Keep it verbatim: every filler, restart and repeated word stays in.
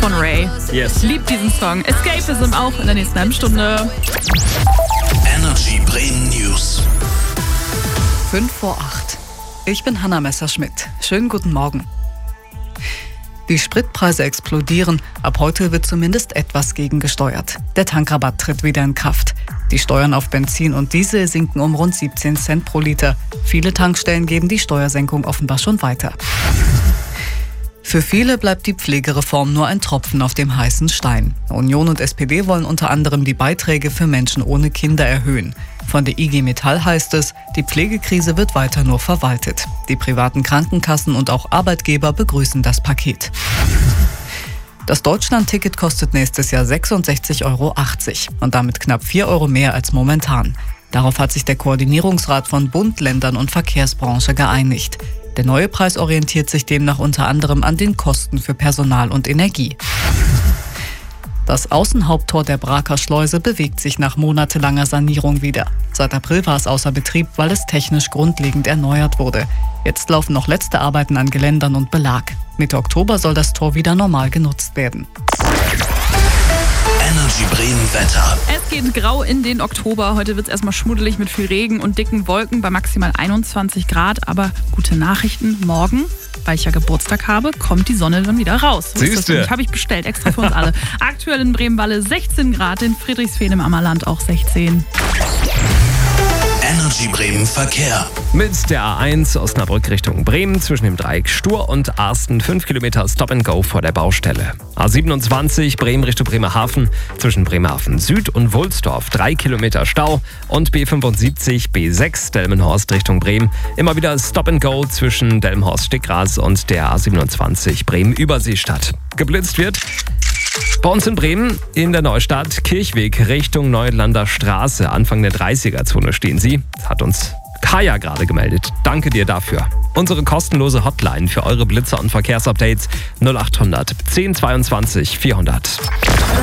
von Ray. Yes. Liebt diesen Song. Escapism auch in der nächsten halben Stunde. Energy Bremen News. fünf vor acht. Ich bin Hanna Messerschmidt. Schönen guten Morgen. Die Spritpreise explodieren. Ab heute wird zumindest etwas gegengesteuert. Der Tankrabatt tritt wieder in Kraft. Die Steuern auf Benzin und Diesel sinken um rund siebzehn Cent pro Liter. Viele Tankstellen geben die Steuersenkung offenbar schon weiter. Für viele bleibt die Pflegereform nur ein Tropfen auf dem heißen Stein. Union und S P D wollen unter anderem die Beiträge für Menschen ohne Kinder erhöhen. Von der I G Metall heißt es, die Pflegekrise wird weiter nur verwaltet. Die privaten Krankenkassen und auch Arbeitgeber begrüßen das Paket. Das Deutschland-Ticket kostet nächstes Jahr sechsundsechzig Euro achtzig und damit knapp vier Euro mehr als momentan. Darauf hat sich der Koordinierungsrat von Bund, Ländern und Verkehrsbranche geeinigt. Der neue Preis orientiert sich demnach unter anderem an den Kosten für Personal und Energie. Das Außenhaupttor der Braker Schleuse bewegt sich nach monatelanger Sanierung wieder. Seit April war es außer Betrieb, weil es technisch grundlegend erneuert wurde. Jetzt laufen noch letzte Arbeiten an Geländern und Belag. Mitte Oktober soll das Tor wieder normal genutzt werden. Energy Bremen Wetter. Es geht grau in den Oktober. Heute wird es erstmal schmuddelig mit viel Regen und dicken Wolken bei maximal einundzwanzig Grad. Aber gute Nachrichten, morgen, weil ich ja Geburtstag habe, kommt die Sonne dann wieder raus. So ist das nämlich. Habe ich bestellt, extra für uns alle. Aktuell in Bremen-Walle sechzehn Grad, in Friedrichsfehn im Ammerland auch sechzehn. Energy Bremen Verkehr. Mit der A eins Osnabrück Richtung Bremen zwischen dem Dreieck Stur und Arsten fünf Kilometer Stop and Go vor der Baustelle. A siebenundzwanzig Bremen Richtung Bremerhaven zwischen Bremerhaven Süd und Wulsdorf drei Kilometer Stau und B fünfundsiebzig B sechs Delmenhorst Richtung Bremen immer wieder Stop and Go zwischen Delmenhorst-Stickgras und der A siebenundzwanzig Bremen-Überseestadt. Geblitzt wird bei uns in Bremen in der Neustadt Kirchweg Richtung Neulander Straße. Anfang der dreißiger-Zone stehen Sie. Das hat uns Kaya gerade gemeldet. Danke dir dafür. Unsere kostenlose Hotline für eure Blitzer und Verkehrsupdates null acht hundert zehn zweiundzwanzig vierhundert.